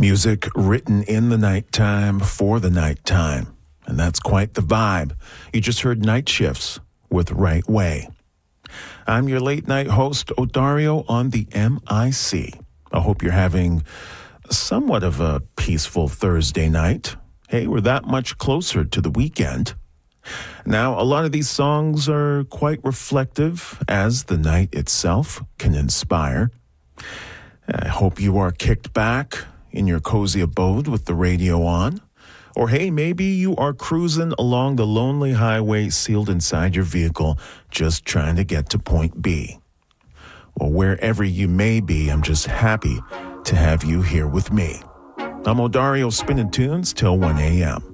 Music written in the nighttime for the nighttime. And that's quite the vibe. You just heard Night Shifts with Right Way. I'm your late night host, Odario, on the MIC. I hope you're having somewhat of a peaceful Thursday night. Hey, we're that much closer to the weekend. Now, a lot of these songs are quite reflective, as the night itself can inspire. I hope you are kicked back in your cozy abode with the radio on. Or hey, maybe you are cruising along the lonely highway sealed inside your vehicle, just trying to get to point B. Well, wherever you may be, I'm just happy to have you here with me. I'm Odario, spinning tunes till 1 a.m.